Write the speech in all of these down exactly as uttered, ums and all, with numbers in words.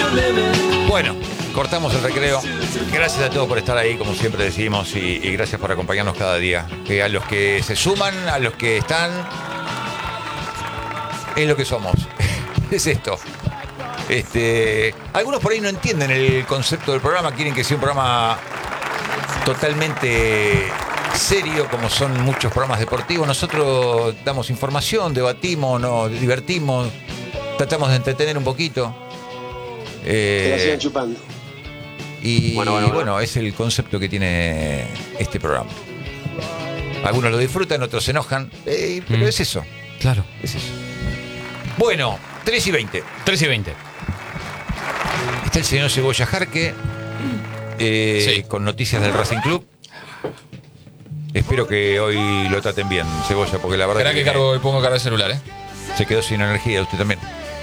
Bueno, cortamos el recreo. Gracias a todos por estar ahí, como siempre decimos, y, y gracias por acompañarnos cada día. Que a los que se suman, a los que están, es lo que somos. Es esto. Este, algunos por ahí no entienden el concepto del programa, quieren que sea un programa totalmente serio, como son muchos programas deportivos. Nosotros damos información, debatimos, nos divertimos, tratamos de entretener un poquito. Eh, que la sigan chupando. Y bueno, bueno, bueno. bueno, es el concepto que tiene este programa. Algunos lo disfrutan, otros se enojan, eh, pero Mm. es eso. Claro. Es eso. Bueno, tres y veinte. tres y veinte. Está el señor Cebolla Jarque, eh, Sí. con noticias del Racing Club. Espero que hoy lo traten bien, Cebolla, porque la verdad Espera que cargo y pongo cargar el celular, ¿eh? se quedó sin energía, usted también.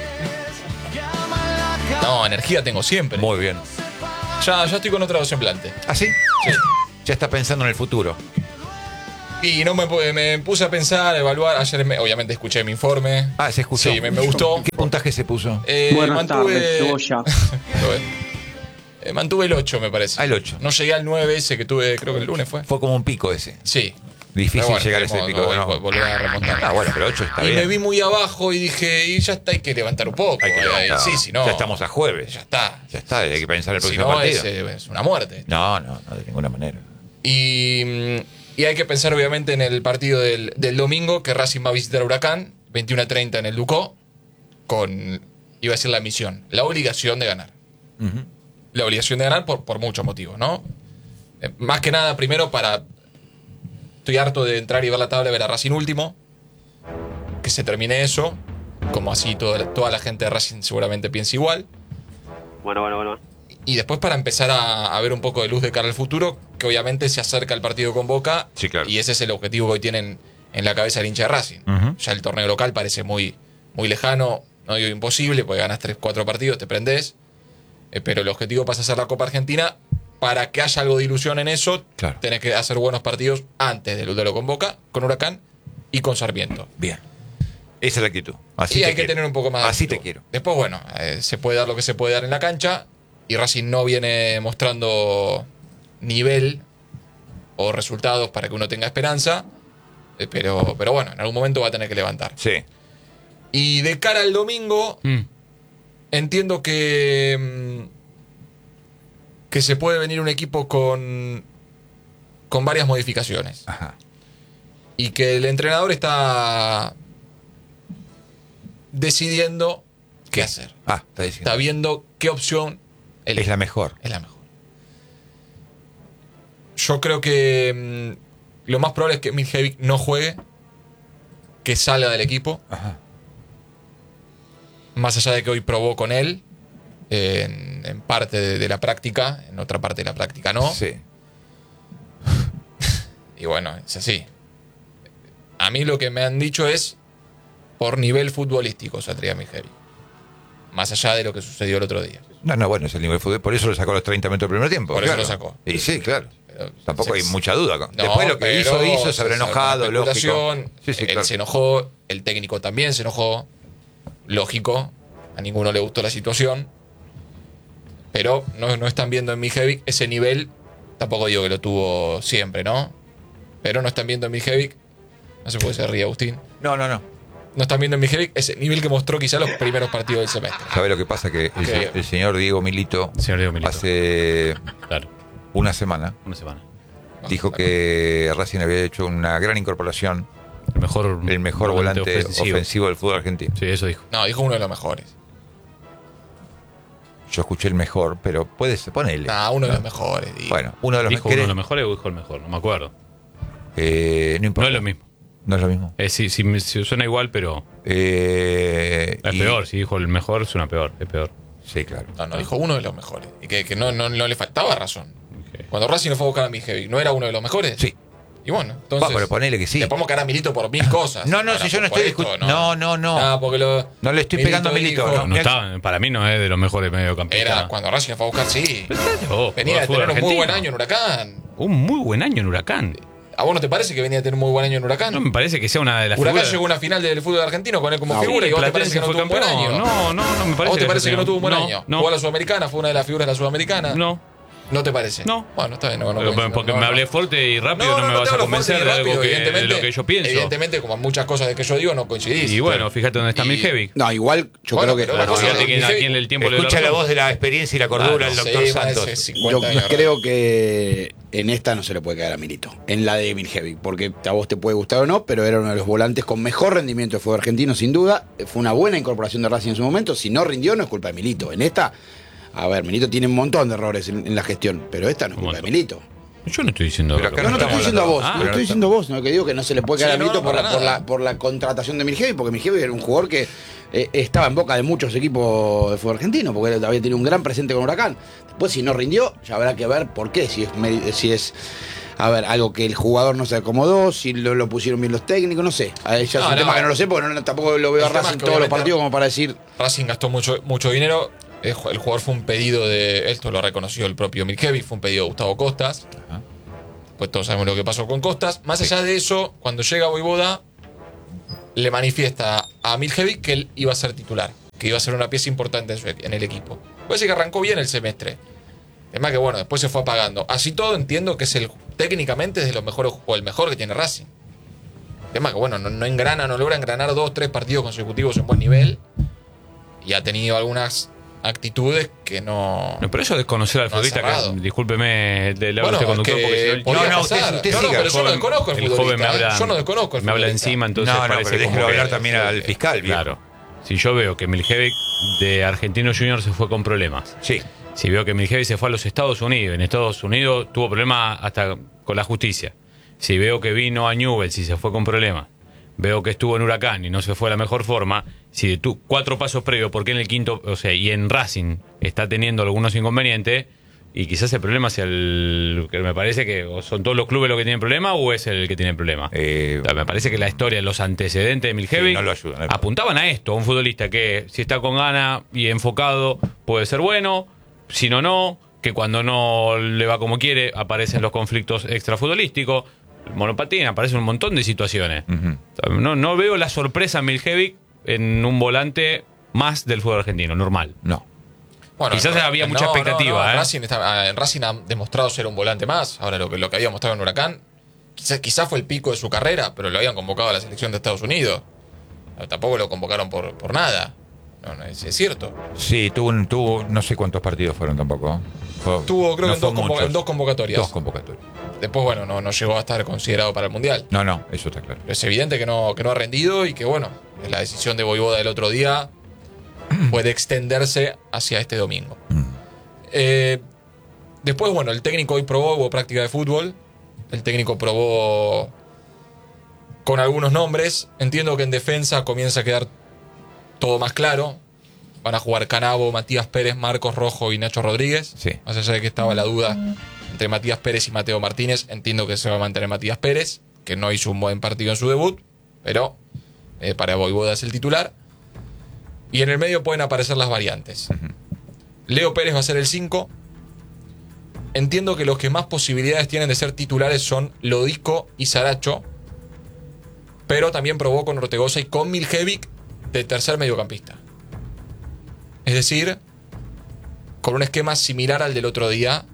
No, energía tengo siempre. Muy bien. Ya, ya estoy con otro semblante. ¿Ah, sí? Sí. Ya está pensando en el futuro. Y no me, pu- me puse a pensar, a evaluar. Ayer me- obviamente escuché mi informe. Ah, se escuchó. Sí, me, me gustó. ¿Qué puntaje se puso? Eh, Buenas mantuve, tardes, Cebolla. Lo ves. Eh, mantuve el ocho, me parece. Ah, el ocho. No llegué al nueve ese que tuve, creo que el lunes fue. Fue como un pico ese. Sí. Difícil Pero bueno, llegar a ese queremos pico. vol- ¿no? vol- volver a remontar. Ah, bueno, pero ocho está Y bien. me vi muy abajo y dije, y ya está, hay que levantar un poco. Hay que Eh, levantar. Sí, si no. Ya estamos a jueves. Ya está. Ya está, hay que pensar en el Si próximo no, partido. es, eh, es una muerte. No, no, no, de ninguna manera. Y, mm, y hay que pensar, obviamente, en el partido del, del domingo, que Racing va a visitar a Huracán, veintiuno a treinta en el Ducó, con, iba a decir la misión, la obligación de ganar. Ujú. La obligación de ganar por, por muchos motivos, ¿no? Eh, más que nada, primero, para. Estoy harto de entrar y ver la tabla y ver a Racing último. Que se termine eso. Como así toda, toda la gente de Racing seguramente piensa igual. Bueno, bueno, bueno. Y después para empezar a, a ver un poco de luz de cara al futuro, que obviamente se acerca el partido con Boca. Sí, claro. Y ese es el objetivo que hoy tienen en la cabeza el hincha de Racing. Ujú. Ya el torneo local parece muy, muy lejano, no digo imposible, porque ganas tres cuatro partidos, te prendés. Eh, pero el objetivo pasa a ser la Copa Argentina. Para que haya algo de ilusión en eso, Claro. tenés que hacer buenos partidos antes del duelo con Boca, con Huracán y con Sarmiento. Bien. Esa es la actitud. Así y te hay que quiero. tener un poco más de Así actitud. te quiero. Después, bueno, eh, se puede dar lo que se puede dar en la cancha. Y Racing no viene mostrando nivel o resultados para que uno tenga esperanza. eh, pero, pero bueno, en algún momento va a tener que levantar. Sí. Y de cara al domingo, Mm. entiendo que, mm, que se puede venir un equipo con, con varias modificaciones. Ajá. Y que el entrenador está decidiendo qué hacer. Ah, está diciendo. Está viendo qué opción elige. Es la mejor. Es la mejor. Yo creo que mm, lo más probable es que Miljevic no juegue, que salga del equipo. Ajá. Más allá de que hoy probó con él, eh, en, en parte de, de la práctica, en otra parte de la práctica no. Sí. Y bueno, es así. A mí lo que me han dicho es por nivel futbolístico saldría Miljevic. Más allá de lo que sucedió el otro día. No, no, bueno, es el nivel de fútbol. Por eso lo sacó a los treinta metros del primer tiempo. Por eso claro. lo sacó. Y sí, claro. Pero Tampoco se- hay mucha duda. No, Después lo que pero hizo, hizo, se habrá hace enojado, una lógico. especulación. Sí, sí, Él claro. se enojó, el técnico también se enojó. Lógico, a ninguno le gustó la situación. Pero no, no están viendo en Miljevic ese nivel. Tampoco digo que lo tuvo siempre, ¿no? Pero no están viendo en Miljevic. No se puede se ríe Agustín. No, no, no. No están viendo en Miljevic ese nivel que mostró quizá los primeros partidos del semestre. ¿Sabe lo que pasa? Que el, ¿Qué? el señor Diego Milito, Señor Diego Milito. hace Claro, una semana una semana. dijo que Racing había hecho una gran incorporación, El mejor, el mejor volante, ofensivo. ofensivo. del fútbol argentino. Sí, eso dijo. No, dijo uno de los mejores. Yo escuché el mejor, pero puedes ponerle. Ah, uno de los mejores. digo. Bueno, uno de los ¿Dijo mejores. uno de los mejores o dijo el mejor? No me acuerdo. Eh, no importa. No es lo mismo. No es lo mismo. Eh, sí, sí, me- sí, suena igual, pero Eh, es y- peor. Si dijo el mejor, suena peor. Es peor. Sí, claro. No, no, dijo uno de los mejores. Y que, que no, no, no le faltaba razón. Ok. Cuando Racing lo fue a buscar a Miljevic, ¿no era uno de los mejores? Sí. Y bueno, entonces. Va, pero ponele que sí. Le podemos caer a Milito por mil cosas. No, no, Ahora, si yo no por estoy esto, discut- no, no, no. Ah, porque lo. No le estoy pegando a Milito, dijo- no. No está, para mí no es de los mejores mediocampistas. Era cuando Racing lo fue a buscar, sí. Oh, Venía de fútbol tener un muy argentino. buen año en Huracán. Un muy buen año en Huracán. ¿A vos no te parece que venía a tener un muy buen año en Huracán? No me parece que sea una de las Huracán figuras. llegó a una final del fútbol argentino con él como No, figura y vos te parece que Platense no fue tuvo un buen campeón. año. No, no, no me ¿A parece. vos te parece que no tuvo un buen no, año? No, Jugó a la Sudamericana, fue una de las figuras de la Sudamericana. no. ¿No te parece? No. Bueno, está bien. No, no, Pero coincido, porque no, me no. hablé fuerte y rápido, no, me te vas a hablo convencer fuerte y de algo rápido, que, de evidentemente- lo que yo pienso. Evidentemente, como muchas cosas de que yo digo, no coincidís. Y bueno, fíjate dónde está Y- Miljevic. No, igual yo Bueno, creo que. pero no, la cosa no, es Fíjate que- no. que aquí en el tiempo le Escucha doy la razón. voz de la experiencia y la cordura Claro, del sí, doctor parece Santos. cincuenta Yo años, creo que en esta no se le puede caer a Milito, en la de Miljevic, porque a vos te puede gustar o no, pero era uno de los volantes con mejor rendimiento de fútbol argentino, sin duda. Fue una buena incorporación de Racing en su momento. Si no rindió, no es culpa de Milito. En esta, a ver, Milito tiene un montón de errores en, en la gestión, pero esta no es Un culpa de montón. Milito. Yo no estoy diciendo. Pero lo acá No, que- no te estamos estoy diciendo a vos, hablando- no Ah, estoy pero diciendo a vos, no que digo que no se le puede caer Sí, a no, Milito no, por, la, para por, nada. la, por la contratación de Miljevic, porque Miljevic era un jugador que eh, estaba en boca de muchos equipos de fútbol argentino, porque él había tenido un gran presente con Huracán. Después, si no rindió, ya habrá que ver por qué, si es, meri- si es a ver, algo que el jugador no se acomodó, si lo, lo pusieron bien los técnicos, no sé. Ahí ya No, es un no. tema que no lo sé, porque no, tampoco lo veo El a tema Racing es que todos los obviamente- partidos como para decir. Racing gastó mucho, mucho dinero. El ju- el jugador fue un pedido de. Esto lo reconoció el propio Miljevic, fue un pedido de Gustavo Costas. Pues todos sabemos lo que pasó con Costas. Más allá de eso, cuando llega Voivoda, le manifiesta a Miljevic que él iba a ser titular, que iba a ser una pieza importante en, su- en el equipo. Parece que arrancó bien el semestre. Es más que bueno, después se fue apagando. Así todo entiendo que es el técnicamente es de los mejores o el mejor que tiene Racing. Es más que bueno, no, no engrana, no logra engranar dos, tres partidos consecutivos en buen nivel. Y ha tenido algunas actitudes que no. No, pero eso es desconocer al No, futbolista. cerrado. Que, discúlpeme, le hablo a Bueno, este conductor es que porque si no el podría No, no, pasar. usted- usted no, no, siga. pero yo no desconozco al el joven futbolista. me habla, ¿eh? Yo no desconozco al me habla futbolista. encima, entonces No, no, parece pero déjelo como que- hablar también al fiscal, viejo. Claro. Si yo veo que Miljevic de Argentino Junior se fue con problemas. Sí. Si veo que Miljevic se fue a los Estados Unidos, en Estados Unidos tuvo problemas hasta con la justicia. Si veo que vino a Newell's y se fue con problemas. Veo que estuvo en Huracán y no se fue de la mejor forma. Si de tú cuatro pasos previos, porque en el quinto, o sea, y en Racing está teniendo algunos inconvenientes, y quizás el problema sea el que me parece que o son todos los clubes los que tienen problema o es el que tiene problema. Eh, O sea, me parece que la historia, los antecedentes de Miljevic Sí, no lo ayudan, es verdad. apuntaban a esto, a un futbolista que si está con ganas y enfocado puede ser bueno, si no, no, que cuando no le va como quiere aparecen los conflictos extrafutbolísticos, el monopatín, aparecen un montón de situaciones. Ujú. O sea, no, no veo la sorpresa en Miljevic en un volante más del fútbol argentino, normal. No. Bueno, Quizás en- había no, mucha no, expectativa, no, en ¿eh? Racing, está- en Racing ha demostrado ser un volante más. Ahora, lo que, lo que había mostrado en Huracán, quizás quizá fue el pico de su carrera, pero lo habían convocado a la selección de Estados Unidos. No, tampoco lo convocaron por, por nada. No, no, es, es cierto. Sí, tuvo, un, tuvo no sé cuántos partidos fueron tampoco. Fue- Tuvo, creo no que en dos, fue convo- muchos. en dos convocatorias. Dos convocatorias. Después, bueno, no, no llegó a estar considerado para el Mundial. No, no, eso está claro. Pero es evidente que no, que no ha rendido y que, bueno, la decisión de Voivoda del otro día puede extenderse hacia este domingo. Eh, después, bueno, el técnico hoy probó, hubo práctica de fútbol. El técnico probó con algunos nombres. Entiendo que en defensa comienza a quedar todo más claro. Van a jugar Canabo, Matías Pérez, Marcos Rojo y Nacho Rodríguez. Sí. Más allá de que estaba la duda entre Matías Pérez y Mateo Martínez, entiendo que se va a mantener Matías Pérez, que no hizo un buen partido en su debut, pero eh, para Voivoda es el titular. Y en el medio pueden aparecer las variantes. Leo Pérez va a ser el cinco. Entiendo que los que más posibilidades tienen de ser titulares son Lodisco y Saracho, pero también probó con Ortegoza y con Miljevic de tercer mediocampista. Es decir, con un esquema similar al del otro día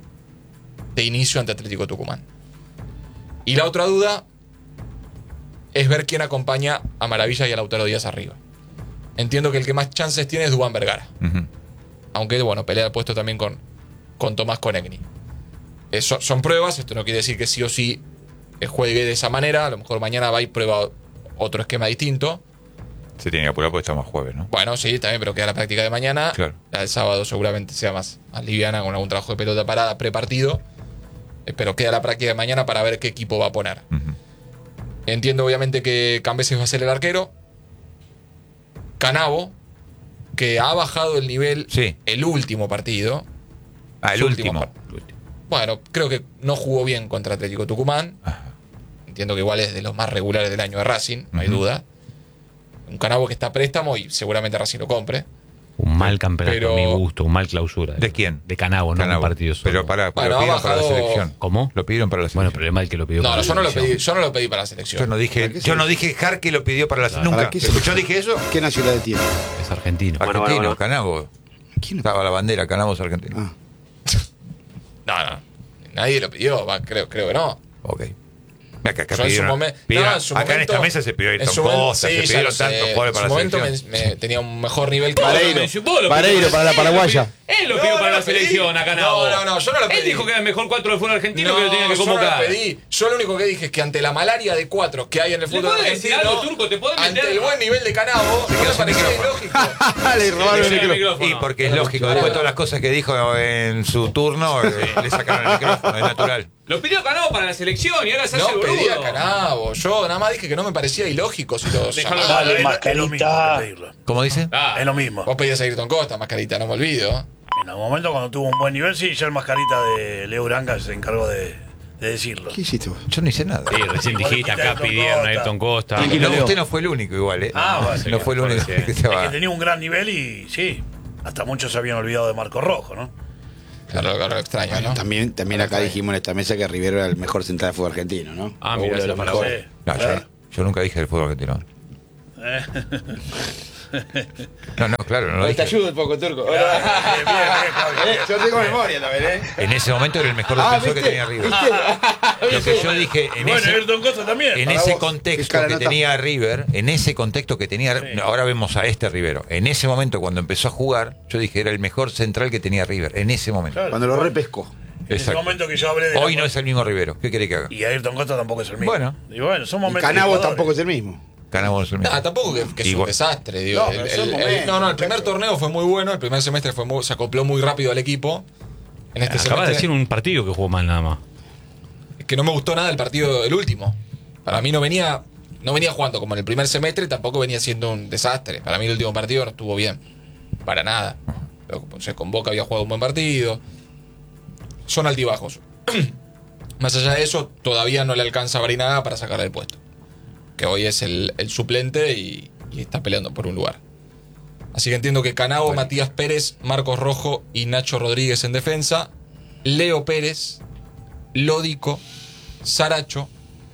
de inicio ante Atlético Tucumán. Y la otra duda es ver quién acompaña a Maravilla y a Lautaro Díaz arriba. Entiendo que el que más chances tiene es Duván Vergara. Ujú. Aunque, bueno, pelea el puesto también con, con Tomás Conegni. Eh, son, son pruebas, esto no quiere decir que sí o sí eh, juegue de esa manera. A lo mejor mañana va y prueba otro esquema distinto. Se tiene que apurar porque estamos jueves, ¿no? Bueno, sí, también, pero queda la práctica de mañana. Claro. La del sábado seguramente sea más, más liviana, con algún trabajo de pelota parada prepartido. Eh, pero queda la práctica de mañana para ver qué equipo va a poner. Ujú. Entiendo, obviamente, que Cambeses va a ser el arquero. Canabo, que ha bajado el nivel Sí. el último partido. Ah, el Su último. par- Bueno, creo que no jugó bien contra Atlético Tucumán. Ajá. Entiendo que igual es de los más regulares del año de Racing, no hay Ujú. duda. Un Canabo que está a préstamo y seguramente Racing lo compre. Un mal campeonato Pero- a mi gusto, un mal clausura. ¿De quién? De Canabo, no Canabo. un partido solo. Pero para, Bueno, lo ha pidieron para la bajado- selección. ¿Cómo? Lo pidieron para la Bueno, selección. pero es mal que lo pidió No, para no, la yo no lo selección. pedí, yo no lo pedí para la selección. Yo no dije, ¿Para qué yo no se- dije Jarque lo pidió para la selección. ¿Para Nunca. qué se- ¿Yo dije eso? ¿Qué nacionalidad tiene? Es argentino. Bueno, Argentino, bueno, bueno. Canabo. ¿Quién? Estaba la bandera, Canabo es argentino. Ah. No, no. Nadie lo pidió, va, creo, creo que no. Ok. Acá, acá Yo en su pidieron- momen- pidieron- no, en su acá en momento- esta mesa se pidió en Ayrton su momento- Costa, sí, se ya pidieron lo sé. tantos jugadores para En su la momento selección. me, me- tenía un mejor nivel que Pareiro. Vos lo pidió Pareiro para la él lo paraguaya. pidió- Él lo No, pidió no para lo la pedí. selección a Canabo. No, no, no, yo no lo Él pedí. dijo que era el mejor cuatro del fútbol argentino No, que lo tenía que yo no convocar. lo pedí. Yo lo único que dije es que ante la malaria de cuatro que hay en el ¿Le fútbol podés decir argentino, algo, Turco? ¿Te podés ante meter? el buen nivel de Canabo, no me quedó sin parecía micrófono. ilógico. Le robaron el Le micrófono. micrófono. Y porque es lógico, Claro. después de todas las cosas que dijo en su turno, eh, le sacaron el micrófono, es natural. Lo pidió Canabo para la selección y ahora se hace el No boludo. pedía Canabo. Yo nada más dije que no me parecía ilógico si los Déjalo llamaba. hablar. Dale, mascarita. ¿Cómo dice? Ah, Es lo mismo. Vos pedías a Ayrton Costa, mascarita, no me olvido. En algún momento, cuando tuvo un buen nivel, sí, ya el mascarita de Leo Uranga se encargó de, de decirlo. ¿Qué hiciste vos? Yo no hice nada. sí, recién Igual dijiste que acá Ayrton pidieron a Costa. Ayrton Costa. Tranquilo. No, Leo. usted no fue el único igual, ¿eh? Ah, no, bueno, no fue el único parece. que Es estaba. que tenía un gran nivel y sí, hasta muchos se habían olvidado de Marco Rojo, ¿no? Claro, claro, extraño, ¿no? También, también acá dijimos en esta mesa que Rivero era el mejor central de fútbol argentino, ¿no? Ah, O mira, uno de esa los fue la mejores. No, yo, yo nunca dije el fútbol argentino. No, no, claro, no lo dije. ayudo un poco, Turco. Bien, bien, bien, Javi. Yo tengo memoria también, ¿eh? En ese momento era el mejor Ah, defensor que ¿viste? tenía River. Lo que yo dije en Bueno, ese, Ayrton Costa también. en para ese vos, contexto cara que nota. tenía River, en ese contexto que tenía, Sí. ahora vemos a este Rivero. En ese momento cuando empezó a jugar, yo dije era el mejor central que tenía River. En ese momento. Claro. Cuando lo repescó. En ese Exacto. momento que yo hablé de. Hoy la- no es el mismo Rivero. ¿Qué quiere que haga? Y Ayrton Costa tampoco es el mismo. Bueno. Y bueno, son Y momentos. Canabo de tampoco jugadores. es el mismo. Canabo no es el mismo. Ah, tampoco que, que es un Igual. desastre, digo. No, El- pero el- son el- momentos, no, no, el primer muchachos. torneo fue muy bueno, el primer semestre fue muy, se acopló muy rápido al equipo. En este Acabas de semestre, decir un partido que jugó mal nada más. que no me gustó nada el partido el último. Para mí no venía no venía jugando como en el primer semestre, tampoco venía siendo un desastre. Para mí el último partido no estuvo bien. Para nada. Pero, se con Boca había jugado un buen partido. Son altibajos. Más allá de eso, todavía no le alcanza a Barinaga para sacarle el puesto. Que hoy es el, el suplente y, y está peleando por un lugar. Así que entiendo que Canabo, Bueno. Matías Pérez, Marcos Rojo y Nacho Rodríguez en defensa. Leo Pérez, Lódico, Saracho.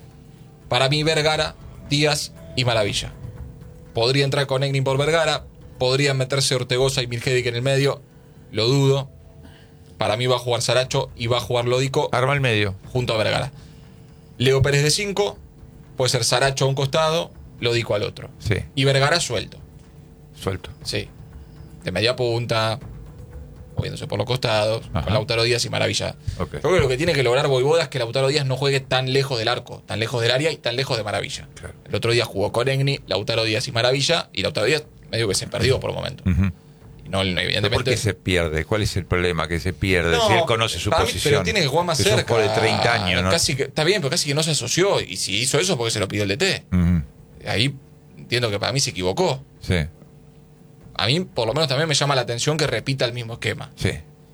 Para mí Vergara, Díaz y Maravilla. Podría entrar con Egnin por Vergara. Podrían meterse Ortegoza y Miljevic en el medio. Lo dudo. Para mí va a jugar Saracho y va a jugar Lódico Arma el medio. junto a Vergara. Leo Pérez de cinco. Puede ser Saracho a un costado, Lódico al otro. Sí, Y Vergara suelto. suelto. Sí. De media punta, moviéndose por los costados, Ajá. con Lautaro Díaz y Maravilla. Ok. Yo creo que lo que tiene que lograr Boivoda es que Lautaro Díaz no juegue tan lejos del arco, tan lejos del área y tan lejos de Maravilla. Claro. El otro día jugó con Egni, Lautaro Díaz y Maravilla, y Lautaro Díaz medio que se perdió por un momento. Ujú. Y no, evidentemente. ¿Por qué se pierde? ¿Cuál es el problema que se pierde? No, si él conoce su para mí- posición. pero tiene que jugar más Es un cerca. jugador de treinta años, ¿no? Casi que, está bien, pero casi que no se asoció. Y si hizo eso, porque se lo pidió el D T. Ujú. Ahí entiendo que para mí se equivocó. Sí, A mí, por lo menos, también me llama la atención que repita el mismo esquema. sí.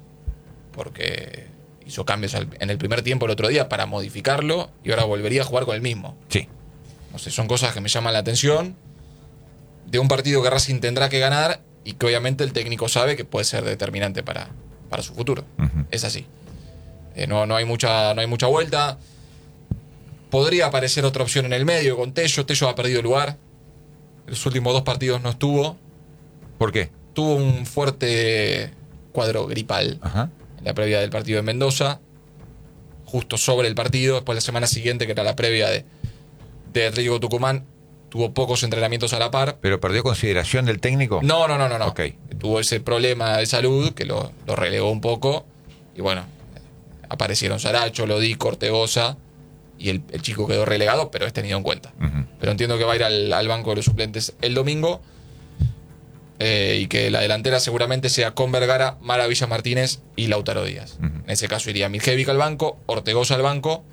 Porque hizo cambios al- en el primer tiempo el otro día para modificarlo y ahora volvería a jugar con el mismo. Sí. No sé, son cosas que me llaman la atención de un partido que Racing tendrá que ganar y que obviamente el técnico sabe que puede ser determinante para, para su futuro. Ujú. Es así. Eh, no, no, hay mucha, no hay mucha vuelta. Podría aparecer otra opción en el medio con Tello. Tello ha perdido lugar. Los últimos dos partidos no estuvo. ¿Por qué? Tuvo un fuerte cuadro gripal Ajá. en la previa del partido de Mendoza. Justo sobre el partido. Después la semana siguiente, que era la previa de, de Riego Tucumán, tuvo pocos entrenamientos a la par. ¿Pero perdió consideración del técnico? No, no, no, no, no. Ok. Tuvo ese problema de salud que lo, lo relegó un poco. Y bueno, aparecieron Saracho, Lodico, Ortegoza. Y el, el chico quedó relegado, pero es tenido en cuenta. Ujú. Pero entiendo que va a ir al, al banco de los suplentes el domingo. Eh, y que la delantera seguramente sea con Vergara, Maravilla Martínez y Lautaro Díaz. Ujú. En ese caso iría Miljevic al banco, Ortegoza al banco.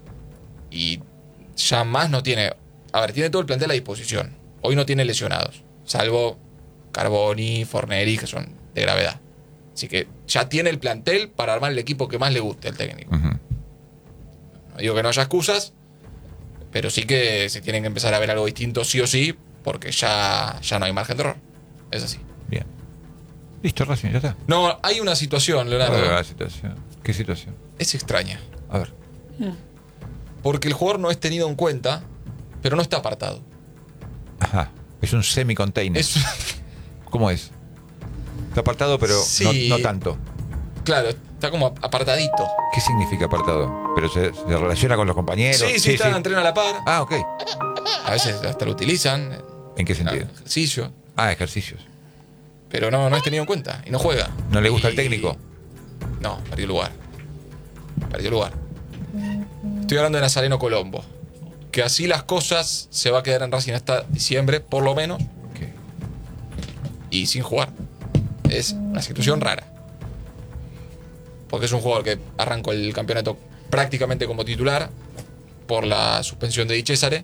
Y ya más no tiene. A ver, tiene todo el plantel a disposición. Hoy no tiene lesionados. Salvo Carboni, Forneri, que son de gravedad. Así que ya tiene el plantel para armar el equipo que más le guste al técnico. Ujú. No digo que no haya excusas, pero sí que se tienen que empezar a ver algo distinto sí o sí, porque ya, ya no hay margen de error. Es así. Bien. Listo, Racing, ya está. No, hay una situación, A ver, Leonardo. la situación. ¿Qué situación? Es extraña. A ver. Porque el jugador no es tenido en cuenta, pero no está apartado. Ajá. Es un semi-container. Es, ¿Cómo es? Está apartado, pero Sí. no, no tanto. claro, está como apartadito. ¿Qué significa apartado? ¿Pero se, se relaciona con los compañeros? Sí, sí, está, entrena a la par. Ah, ok. A veces hasta lo utilizan. ¿En qué sentido? Ah, ejercicio. Ah, ejercicios. Pero no, no es tenido en cuenta y no juega. ¿No le gusta Y- el técnico? No, perdió lugar. Perdió lugar. Estoy hablando de Nazareno Colombo. Que así las cosas se va a quedar en Racing hasta diciembre, por lo menos, Ok. y sin jugar. Es una situación rara. Porque es un jugador que arrancó el campeonato prácticamente como titular por la suspensión de Di Cesare.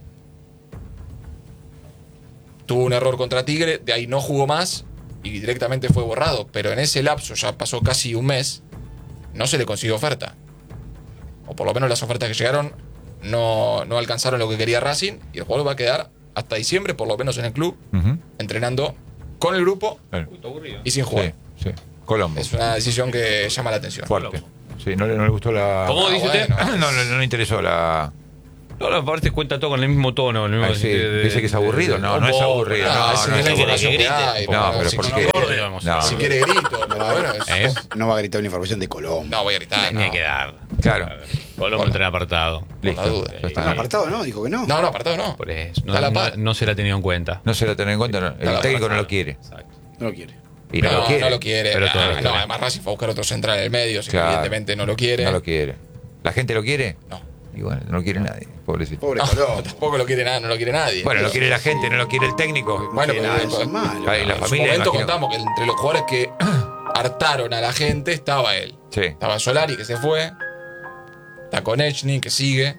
Tuvo un error contra Tigre, de ahí no jugó más y directamente fue borrado. Pero en ese lapso, ya pasó casi un mes, no se le consiguió oferta. O por lo menos las ofertas que llegaron no, no alcanzaron lo que quería Racing. Y el jugador va a quedar hasta diciembre, por lo menos en el club, Ujú. entrenando con el grupo Claro. y sin jugar. Sí, sí. Colombo. Es una decisión que llama la atención. Fuerte. Sí, no le, no le gustó la... ¿Cómo Ah, dice usted? bueno. No, no, no le interesó la... No, no, aparte cuenta todo con el mismo tono. El mismo Ay, sí. Dice que es aburrido. No, no es aburrido. Ah, No, esa no es es la aburrido. información que grite. hay. No, Bueno, pero si ¿por no- qué? No, Si quiere grito, pero bueno, es- ¿Eh? No va a gritar una información de Colombo. no voy a gritar. Tiene No, que dar. Claro. Colombo entra apartado. por la Listo. duda. Ya está. ¿Están apartados, no? Dijo que no. No, no, apartado no. Por eso. No, Está a la no- par. no se la ha tenido en cuenta. No se lo tiene en cuenta. no. Está El la técnico no pasada. lo quiere. Exacto. No lo quiere. Y no, no, lo quiere. no lo quiere. Pero todo Ah, lo no, quiere. además Racing fue a buscar otro central en el medio, así que Claro. evidentemente no lo quiere. No lo quiere. ¿La gente lo quiere? No. Y bueno, no lo quiere nadie. Pobrecito. Pobre No, Colombo. tampoco lo quiere nada, no lo quiere nadie. Bueno, lo quiere la gente, no lo quiere el técnico. Bueno, Que pero nada, en- eso es malo. Ahí la en su familia, momento imagino. contamos que entre los jugadores que hartaron a la gente estaba él. Sí. Estaba Solari, que se fue. Está Konechny, que sigue.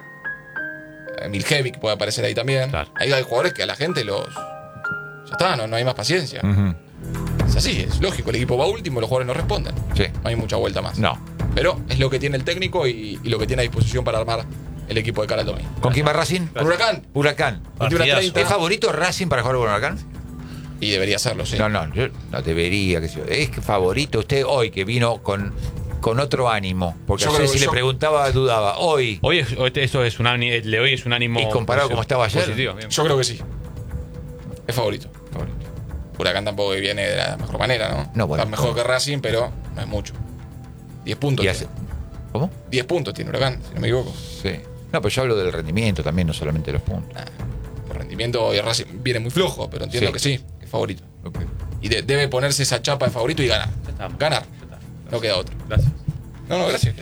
Eh, Miljevic puede aparecer ahí también. Claro. Ahí hay jugadores que a la gente los... Ya está, no, no hay más paciencia. Ujú. Es así, es lógico. El equipo va último, los jugadores no responden. Sí. No hay mucha vuelta más. No. Pero es lo que tiene el técnico y, y lo que tiene a disposición para armar el equipo de cara al domingo. ¿Con quién va Racing? Con Huracán. Huracán. veintiuno Partidazo. treinta. ¿Es favorito Racing para jugar con Huracán? Y debería serlo, sí. No, no, yo no debería. Que sea. Es que favorito usted hoy que vino con, con otro ánimo. Porque Yo ayer creo si que le yo- preguntaba, dudaba. Hoy, Hoy es, hoy esto es un ánimo, el de hoy es un ánimo. ¿Y comparado como estaba ayer? positivo, bien. Yo creo que sí. Es favorito. favorito. Huracán tampoco viene de la mejor manera, ¿no? No, bueno. Está mejor que Racing, pero no es mucho. diez puntos. y hace- tiene. ¿Cómo? diez puntos tiene Huracán, si no me equivoco. Sí. No, pero yo hablo del rendimiento también, no solamente de los puntos. Nah, por rendimiento, y Racing viene muy flojo, pero entiendo Sí. que sí, que es favorito. Ok. Y de- debe ponerse esa chapa de favorito y ganar. está. Ganar. Ya está. No queda otro. Gracias. No, no, gracias.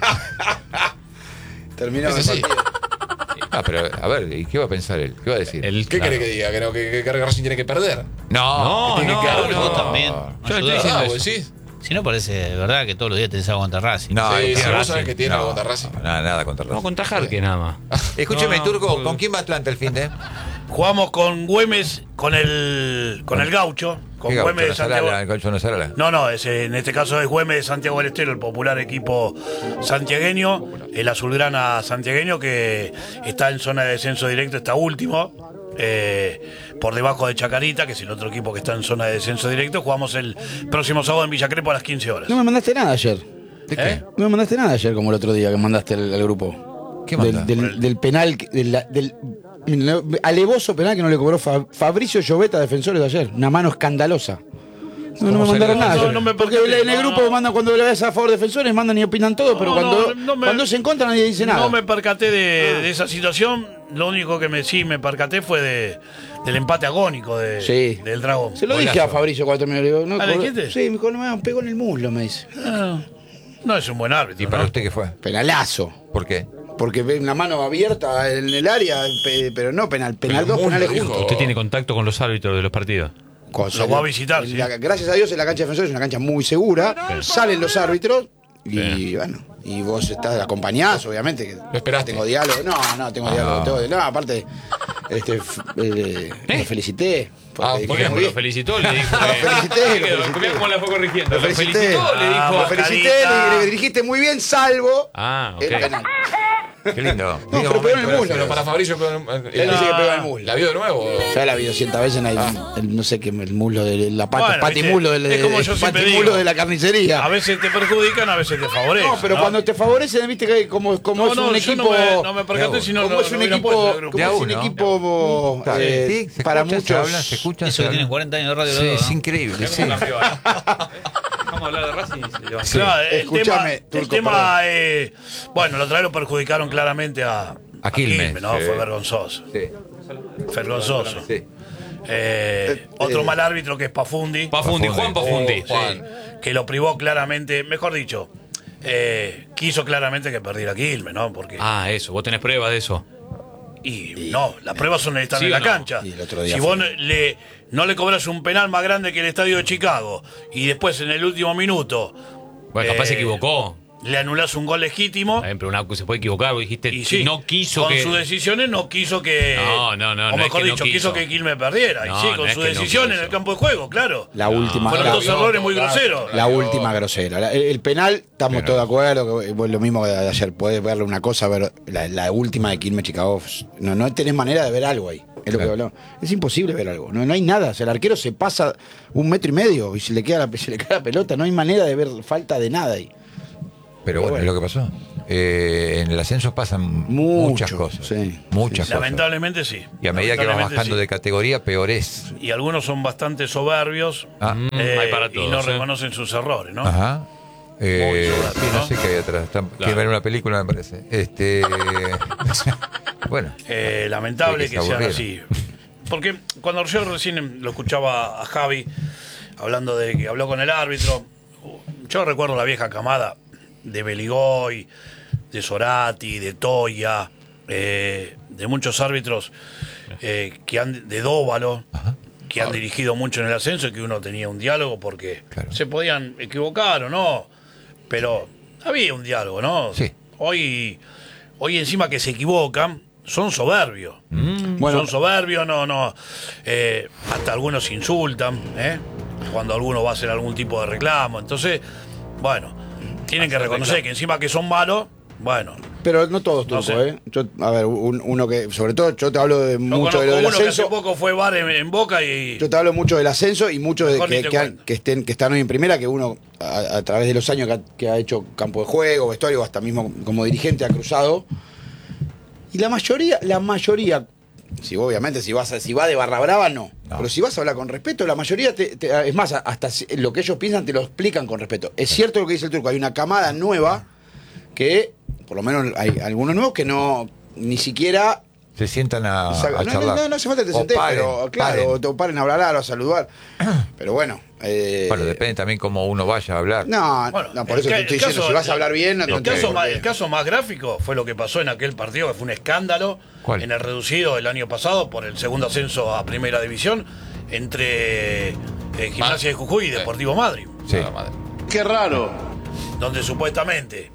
Terminamos Es el así. partido. Ah, pero a ver, ¿y qué va a pensar él? ¿Qué va a decir? El- ¿Qué claro. querés que diga? ¿Que, no, que, que, que Racing tiene que perder? No, No, tiene no, que quedar no, último. vos también. Yo le estoy Ayudá. diciendo Ah, eso. vos decís. Si no parece de verdad que todos los días tenés algo contra Racing. No, Sí, tiene sí, vos Racing. sabés que tiene No, algo contra Racing. Nada, nada contra Racing. No, contra Jarque nada más. Escúcheme, No, Turco, porque- ¿con quién va Atlanta el fin de? Jugamos con Güemes, con el con el Gaucho, con ¿Qué gaucho? Güemes de ¿La Santiago. Salala? ¿El gaucho no Salala? No, no, es, en este caso es Güemes de Santiago del Estero, el popular equipo santiagueño, el azulgrana santiagueño que está en zona de descenso directo, está último, eh, por debajo de Chacarita, que es el otro equipo que está en zona de descenso directo. Jugamos el próximo sábado en Villa Crespo a las quince horas. No me mandaste nada ayer. ¿De qué? ¿Eh? No me mandaste nada ayer como el otro día que mandaste al, al grupo. ¿Qué del, manda? del, del penal, que- del, del alevoso penal que no le cobró Fa- Fabricio Lloveta, defensores de ayer. Una mano escandalosa. No, no me ¿Cómo mandaron salió? nada. No, ayer. no me Porque percaté, en el no, grupo no. mandan cuando le ves a favor defensores, mandan y opinan todo, pero No, cuando, no, no me- cuando se encuentran nadie dice nada. No me percaté de, de esa situación. Lo único que me sí me percaté fue de, del empate agónico de, Sí. del Dragón. Se lo dije a Fabricio cuando terminó. Le digo, no, ¿Ah, le cobró- dijiste? Sí, me dijo, no me pegó en el muslo, me dice. Ah, no es un buen árbitro. ¿Y para ¿no? usted qué fue? Penalazo. ¿Por qué? Porque ve una mano abierta en el área, pe- pero no penal. Penal Pero dos, muslo, penales dijo. juntos. Usted tiene contacto con los árbitros de los partidos. Cuando Lo salió- va a visitar, en sí. la- gracias a Dios en la cancha de defensores es una cancha muy segura. Salen los árbitros y bueno, y vos estás acompañás, obviamente. que Lo esperaste. Tengo diálogo. No, no, tengo diálogo. tengo- no, aparte, este, f- eh, lo felicité. porque Ah, dije, ¿por ¿Por qué? muy Lo bien. felicitó, le dijo. Lo felicité, lo Mirá felicité. cómo la fue corrigiendo. Lo Lo felicité. felicitó, le Ah, dijo. Lo felicité, Mascarita. le, le dirigiste muy bien, salvo Ah, ok. el penal. Qué lindo. No, Lindo pero pegó en el momento, muslo. Pero para Fabricio, pero, eh, Él dice que pegó en el muslo. ¿la vio de nuevo? Ya la vi doscientas veces en el, el- no sé qué, el muslo de la pata, Bueno, pati viste, muslo del es como yo el siempre patimulo digo. de la carnicería. A veces te perjudican, a veces te favorecen. No, pero cuando te favorecen, viste que como, como No, es no, un yo equipo. no me, no me percaté, sino como lo, es un lo hubiera equipo, puesto en el grupo. como De a es un uno. equipo Está, eh, sí, se para escuchan, muchos. se hablan, se escuchan. Eso se que tienen hablan. cuarenta años de radio. Sí, los dos, es ¿no? increíble. Sí. Vamos a hablar de Racing y se llevan. Sí. Claro, el Escuchame, tema, Turco, el tema eh, bueno, la otra vez lo perjudicaron claramente a, A Quilmes, ¿no? sí. Fue vergonzoso. Sí. Vergonzoso. Sí. Eh, otro mal árbitro que es Pafundi. Pafundi, Juan Pafundi. Sí, que lo privó claramente, mejor dicho, eh, quiso claramente que perdiera Quilmes, ¿no? Porque Ah, eso, vos tenés pruebas de eso. y no, las pruebas son están ¿Sí en o la no? cancha. Y el otro día Si fue. vos no le, no le cobras un penal más grande que el estadio de Chicago y después en el último minuto Bueno, capaz Eh, se equivocó. le anulás un gol legítimo. Está bien, pero una, se puede equivocar, vos dijiste, Y sí, no quiso con que... sus decisiones no quiso que. No, no, no, O no mejor es que no dicho, quiso. quiso. que Quilmes perdiera. No, y sí, no con es su que no decisión quiso. en el campo de juego, claro. La última. Fueron la- dos errores muy groseros. La última grosera. La- el, el penal, estamos Penal. todos de acuerdo, que, bueno, lo mismo que de ayer, podés verle una cosa, ver la, la última de Quilmes Chicago. No, no tenés manera de ver algo ahí. Es lo que Claro. hablamos. Es imposible ver algo. No, no hay nada. O sea, el arquero se pasa un metro y medio y se le queda la, se le queda la pelota. No hay manera de ver falta de nada ahí. Pero bueno, es lo que pasó. Eh, en el ascenso pasan Mucho, muchas cosas. sí. Muchas cosas. Lamentablemente sí. Y a medida que vas Lamentablemente bajando sí. de categoría, peor es. Y algunos son bastante soberbios Ah, Mm, eh, hay para y todos, no ¿eh? reconocen sus errores, ¿no? Ajá. Eh, Muy soberbio, sí, no ¿no? sé qué hay atrás. Están- Quieren ver una película, me parece. Este. bueno. Eh, lamentable Sí, que que se sean aburrieron. así. Porque cuando yo recién lo escuchaba a Javi hablando de que habló con el árbitro, yo recuerdo la vieja camada de Beligoy, de Sorati, de Toya, eh, de muchos árbitros eh, que han de Dóvalo, que han dirigido mucho en el ascenso y que uno tenía un diálogo porque Claro. se podían equivocar o no, pero había un diálogo, ¿no? Sí. Hoy, hoy encima que se equivocan, son soberbios. Bueno, Son soberbios, no, no. eh, hasta algunos insultan, ¿eh? Cuando alguno va a hacer algún tipo de reclamo. Entonces, bueno, tienen que reconocer que encima que son malos, bueno. pero no todos No turcos, sé. ¿eh? Yo, a ver, un- uno que, sobre todo, yo te hablo de Yo mucho de lo conozco del uno que hace ascenso. poco fue bar en, en Boca y. Yo te hablo mucho del ascenso y mucho de Mejor ni que, te que, han- cuento. que estén, que están hoy en primera, que uno a, a través de los años que ha, que ha hecho campo de juego, vestuario, hasta mismo como dirigente ha cruzado. Y la mayoría, la mayoría, si obviamente si vas a, si va de barra brava, no. No. Pero si vas a hablar con respeto, la mayoría te- te- es más, hasta si- lo que ellos piensan te lo explican con respeto. Es cierto lo que dice el turco, hay una camada nueva que, por lo menos hay algunos nuevos que no, ni siquiera Se sientan a, o sea, a no, no, charlar. no, no hace falta que te O sentés, paren, pero claro, paren. o te paren a hablar o a saludar. Pero bueno. eh, Bueno, depende también cómo uno vaya a hablar. No, Bueno, no, por el eso ca- te estoy el diciendo, caso- si vas a hablar bien, no El, te- caso, porque- más, el caso más gráfico fue lo que pasó en aquel partido, que fue un escándalo ¿Cuál? en el reducido el año pasado por el segundo ascenso a Primera División entre eh, Gimnasia de Jujuy y Deportivo Madrid, Sí. Nada, madre. Qué raro. donde supuestamente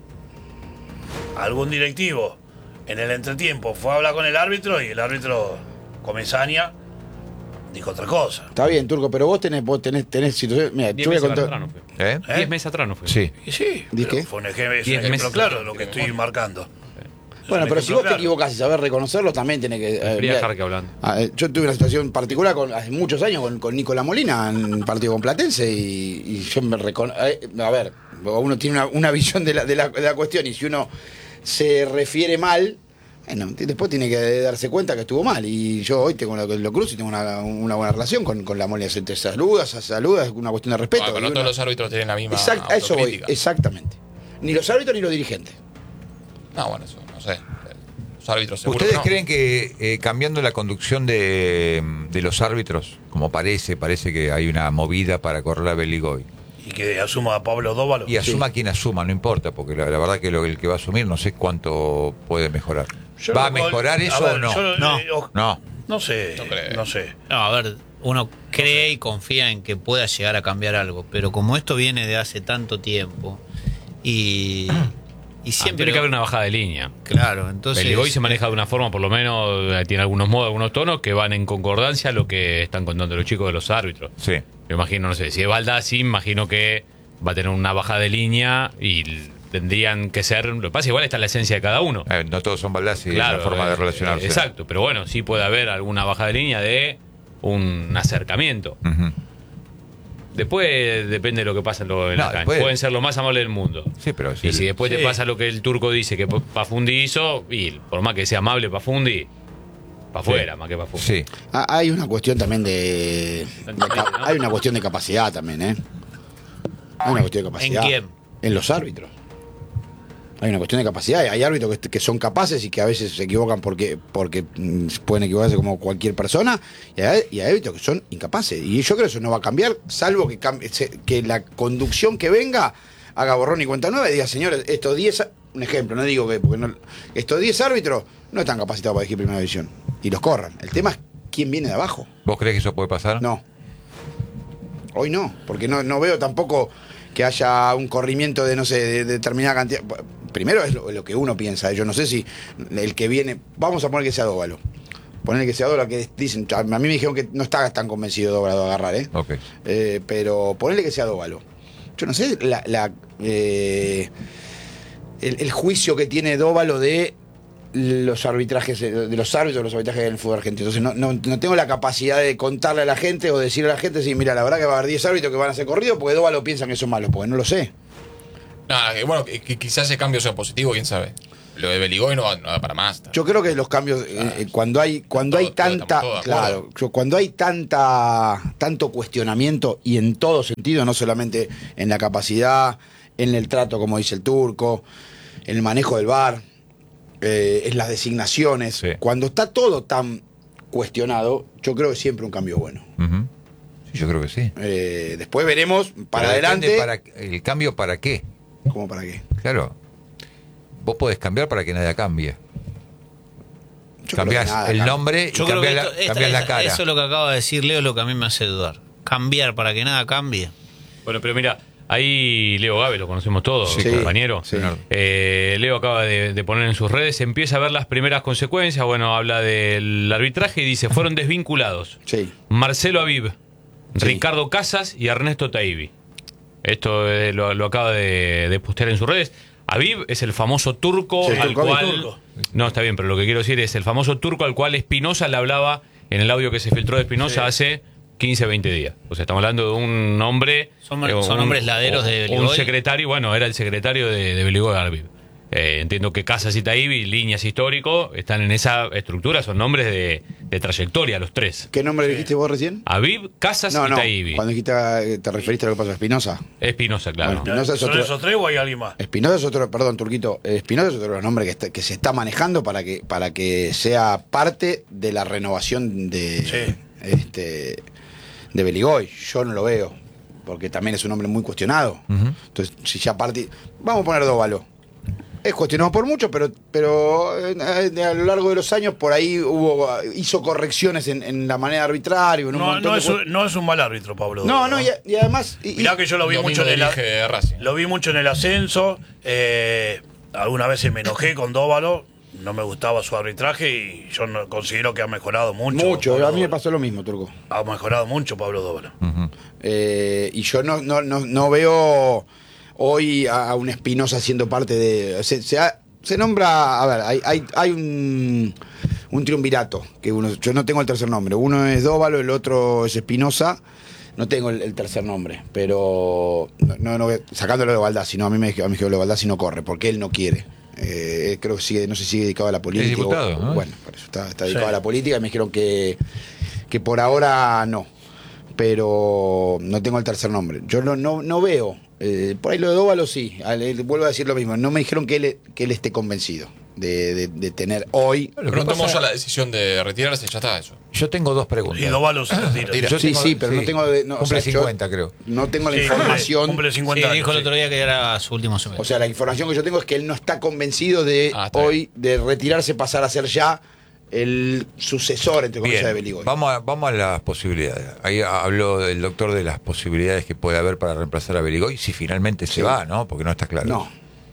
algún directivo en el entretiempo fue a hablar con el árbitro y el árbitro Comesaña dijo otra cosa. Está bien, Turco, pero vos tenés, vos tenés, tenés situaciones. Mira, Diez yo voy a meses atrás contar. no fue. ¿Eh? ¿Eh? Diez meses atrás no fue. Sí. Y sí, ¿Di pero qué? fue un, ejem- es un Diez ejemplo meses claro atrás, de lo que creo. estoy marcando. Bueno, un pero si ejemplo vos te claro. equivocás y sabés reconocerlo, también tenés que. eh, Fría mirá, Jarque hablando. ah, eh, yo tuve una situación particular con, hace muchos años con, con Nicolás Molina en un partido con Platense y, y yo me reconozco. A ver, uno tiene una, una visión de la, de, la, de la cuestión y si uno se refiere mal, bueno, después tiene que darse cuenta que estuvo mal. Y yo hoy tengo lo, lo cruzo y tengo una, una buena relación con, con la Molina. Se te saluda, se saluda, es una cuestión de respeto. Bueno, pero Y no todos uno- los árbitros tienen la misma Exact- a eso voy, autocrítica. exactamente. Ni los árbitros ni los dirigentes. No, bueno, eso no sé. Los árbitros seguro ¿Ustedes que no. creen que eh, cambiando la conducción de, de los árbitros, como parece, parece que hay una movida para correr a Beligoy? Y que asuma a Pablo Dóvalo. Y asuma quien asuma, no importa, porque la, la verdad que lo, el que va a asumir no sé cuánto puede mejorar. Yo ¿Va a lo- mejorar a eso ver, o no? yo, No. eh, o- No. No sé, No creo. no sé. No, a ver, uno cree y confía en que pueda llegar a cambiar algo, pero como esto viene de hace tanto tiempo y, y Ah, siempre... tiene que haber una bajada de línea. Claro, entonces... Beligoy se maneja de una forma, por lo menos, eh, tiene algunos modos, algunos tonos que van en concordancia a lo que están contando los chicos de los árbitros. Sí. Me imagino, no sé, si es Baldassi, imagino que va a tener una bajada de línea y tendrían que ser. Lo que pasa, igual está la esencia de cada uno. Eh, no todos son Baldassi, Claro, la forma eh, de relacionarse. Exacto, pero bueno, sí puede haber alguna baja de línea de un acercamiento. Ujú. Después depende de lo que pasa en, lo, en No, la cancha. después- Pueden ser lo más amables del mundo. Sí, pero si Y si el- después Sí. te pasa lo que el turco dice, que Pafundi hizo, y por más que sea amable Pafundi, para afuera, más que Pafundi. Sí. Ah, hay una cuestión también de, de ca- hay una cuestión de capacidad también, ¿eh? Hay una cuestión de capacidad. ¿En quién? En los árbitros. Hay una cuestión de capacidad. Hay árbitros que, que son capaces y que a veces se equivocan porque, porque mm, pueden equivocarse como cualquier persona. Y hay, y hay árbitros que son incapaces. Y yo creo que eso no va a cambiar, salvo que, cambie, se- que la conducción que venga haga borrón y cuenta nueva y diga, señores, estos diez, un ejemplo, no digo que, porque no, estos diez árbitros no están capacitados para elegir primera división. Y los corran. El tema es quién viene de abajo. ¿Vos crees que eso puede pasar? No. Hoy no, porque no, no veo tampoco que haya un corrimiento de, no sé, de, de determinada cantidad. Primero es lo, lo que uno piensa. Yo no sé si el que viene. Vamos a poner que sea Dóvalo. Poner que sea Dóvalo, que dicen. A mí me dijeron que no está tan convencido Dóvalo de agarrar, ¿eh? Ok. Eh, pero ponerle que sea Dóvalo. Yo no sé la, la, eh, el, el juicio que tiene Dóvalo de los arbitrajes, de los árbitros de los arbitrajes del fútbol argentino. Entonces no, no, no tengo la capacidad de contarle a la gente o decirle a la gente, sí, mira, la verdad que va a haber diez árbitros que van a ser corridos porque Dóvalo piensan que son malos, porque no lo sé. Nada, que bueno, que, que quizás ese cambio sea positivo, quién sabe. Lo de Beligoy no, no da para más. Yo creo que los cambios, eh, eh, cuando hay, cuando Todo- hay todo- tanta, estamos todos de acuerdo. claro, yo- cuando hay tanta, tanto cuestionamiento y en todo sentido, no solamente en la capacidad, en el trato, como dice el turco, en el manejo del V A R, eh, en las designaciones, Sí. cuando está todo tan cuestionado, yo creo que siempre un cambio bueno. Ujú. Sí, yo creo que sí. Eh, después veremos para Pero adelante. depende para, ¿el cambio para qué? ¿Cómo para qué? Claro. Vos podés cambiar para que nada cambie. Yo creo Cambiás que nada el cambia. nombre y Yo creo que cambiás, la, esto- esta- cambiás la esa- cara. eso es lo que acaba de decir Leo, es lo que a mí me hace dudar. Cambiar para que nada cambie. Bueno, pero mira, ahí Leo Gávez, lo conocemos todos, Sí, compañero. sí. Eh, Leo acaba de, de poner en sus redes, empieza a ver las primeras consecuencias. Bueno, habla del arbitraje y dice, fueron desvinculados Sí. Marcelo Aviv, Sí. Ricardo Casas y Ernesto Taibi. Esto eh, lo, lo acaba de, de postear en sus redes. Aviv es el famoso turco Sí, al turco, cual... turco. No, está bien, pero lo que quiero decir es el famoso turco al cual Espinosa le hablaba en el audio que se filtró de Espinosa hace quince, veinte días. O sea, estamos hablando de un hombre... Son- eh, son un- hombres laderos de Un Beligoy. secretario, bueno, era el secretario de, de Beligoy Aviv. Eh, entiendo que Casas y Taibi, líneas histórico, están en esa estructura, son nombres de, de trayectoria, los tres. ¿Qué nombre dijiste vos recién? Aviv, Casas No, y no. Taibi. Cuando dijiste, eh, te referiste a lo que pasó a Espinosa. Espinosa, claro. Bueno, Espinosa es ¿Son otro- esos tres o hay alguien más? Espinosa es otro, perdón, Turquito, eh, Espinosa es otro de los nombres que, está- que se está manejando para que, para que sea parte de la renovación de, Sí. este, de Beligoy. Yo no lo veo, porque también es un hombre muy cuestionado. Ujú. Entonces, si ya parte. Vamos a poner Dóvalo. Es cuestionado por mucho, pero, pero eh, eh, a lo largo de los años por ahí hubo hizo correcciones en, en la manera de arbitrar. y en un No, montón no, de es cosas. un, no es un mal árbitro, Pablo. No, Dóvalo, no, y, y además. y- y- Mirá que yo lo vi Domingo mucho en el, dirige Racing. lo vi mucho en el ascenso. Eh, algunas veces me enojé con Dóvalo. No me gustaba su arbitraje y yo no, considero que ha mejorado mucho. mucho, Pablo a mí me Dóvalo. pasó lo mismo, Turco. Ha mejorado mucho Pablo Dóvalo. Ujú. Eh, y yo no, no, no, no veo hoy a, a un Espinosa siendo parte de. Se, se, ha- se nombra. A ver, hay, hay, hay un, un triunvirato. Que uno, yo no tengo el tercer nombre. Uno es Dóvalo, el otro es Espinosa. No tengo el, el tercer nombre. Pero. No, no, sacándolo de Baldassi, no, a mí me dijo, a mí me dijo, Baldassi no corre, porque él no quiere. Eh, creo que sigue, no sé si sigue dedicado a la política. Es diputado, o- ¿no? Bueno, por eso está, está dedicado Sí. a la política y me dijeron que, que por ahora no. Pero no tengo el tercer nombre. Yo no, no, no veo. Eh, por ahí lo de Dóvalo sí. Ale- vuelvo a decir lo mismo. No me dijeron que él, que él esté convencido de, de- de tener hoy. Lo que Pero no tomó pasa- ya la decisión de retirarse, ya está eso. Yo tengo dos preguntas. Y Dóvalo se retira. Retira. Yo Sí, tengo- sí, pero no tengo de- no, o cumple sea, yo- cincuenta, creo. No tengo la Sí, información. Cumple Sí, cincuenta años. dijo el sí. otro día que era su último semestre. O sea, la información que yo tengo es que él no está convencido de Ah, está hoy de retirarse, pasar a ser ya el sucesor, entre comillas, de Bien, Beligoy. vamos a, vamos a las posibilidades. Ahí habló el doctor de las posibilidades que puede haber para reemplazar a Beligoy, si finalmente se Sí. va, ¿no? Porque no está claro. No.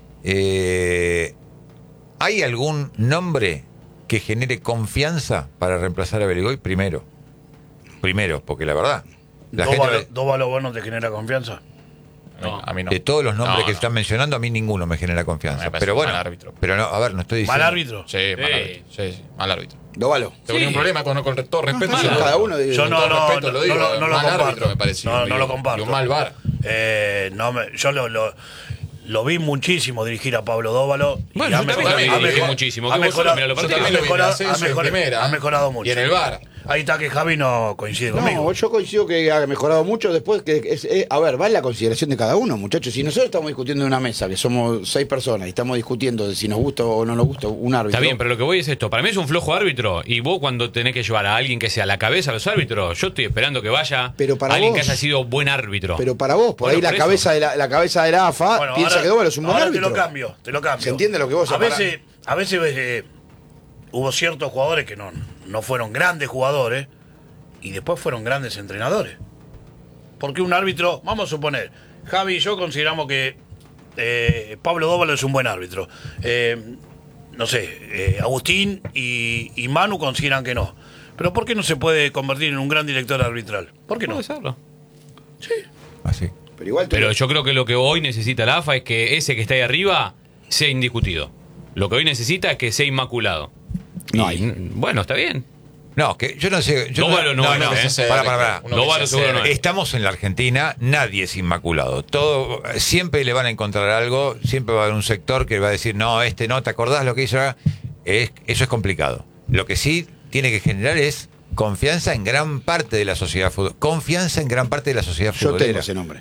Eh, ¿Hay algún nombre que genere confianza para reemplazar a Beligoy? Primero. Primero, porque la verdad, la Dóvalo, gente... Dóvalo, ¿vos no te genera confianza? No, a mí no. De todos los nombres No, que no. están mencionando, a mí ninguno me genera confianza. Me parece Pero un bueno, mal árbitro. pero no, a ver, no estoy diciendo. ¿Mal árbitro? Sí, mal árbitro. Sí, sí, mal árbitro. Dóvalo. Tengo ningún problema con, con todo respeto. está yo bien, lo- cada uno digo. Yo con no, todo no, respeto no, lo digo. no, lo- no lo mal comparto. árbitro me pareció. No, no digo, lo comparto. y un mal bar. Eh, no me, yo lo, lo, lo vi muchísimo dirigir a Pablo Dóvalo. y Bueno, ha yo también mejorado- lo vi ha dirigir mejor- muchísimo, ha que vos solo mejorado- mirá los yo partidos. también Yo también lo vi en mejorado- ascenso ha en mejorado- primera, ha mejorado mucho. y en el VAR. Ahí está que Javi no coincide conmigo. No, yo coincido que ha mejorado mucho después que es, es- a ver, va en la consideración de cada uno, muchachos. Si nosotros estamos discutiendo en una mesa, que somos seis personas, y estamos discutiendo de si nos gusta o no nos gusta un árbitro. Está bien, pero lo que voy es esto. Para mí es un flojo árbitro. Y vos cuando tenés que llevar a alguien que sea la cabeza de los árbitros, yo estoy esperando que vaya Pero para alguien vos- que haya sido buen árbitro. Pero para vos, por Bueno, ahí la por eso. cabeza de la, la cabeza de la A F A Bueno, piensa ahora- que Dóvalo es un buen ahora árbitro. te lo cambio, te lo cambio. ¿Se entiende lo que vos A separás? veces, a veces eh, hubo ciertos jugadores que no, no fueron grandes jugadores y después fueron grandes entrenadores. Porque un árbitro, vamos a suponer, Javi y yo consideramos que eh, Pablo Dóvalo es un buen árbitro. Eh, no sé, eh, Agustín y, y Manu consideran que no. Pero ¿por qué no se puede convertir en un gran director arbitral? ¿Por qué no? Puede serlo. Así. Pero igual tú- Pero yo creo que lo que hoy necesita la A F A es que ese que está ahí arriba sea indiscutido. Lo que hoy necesita es que sea inmaculado. No Y, hay. n- Bueno, está bien. No, que yo no sé. Yo Dóvalo no es, no, ¿eh? sé, Para, para, para. uno Dóvalo que se seguro no acerca. es. Estamos en la Argentina, nadie es inmaculado. Todo, siempre le van a encontrar algo, siempre va a haber un sector que va a decir, no, este no, ¿te acordás lo que hizo? Es, eso es complicado. Lo que sí tiene que generar es confianza en gran parte de la sociedad futbolera. Confianza en gran parte de la sociedad yo futbolera. tengo ese nombre.